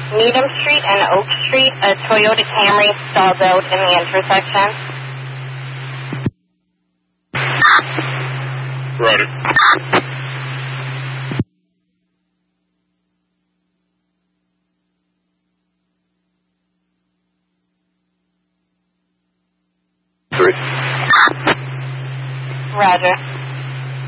Needham Street and Oak Street, a Toyota Camry stalls out in the intersection. Roger. Roger.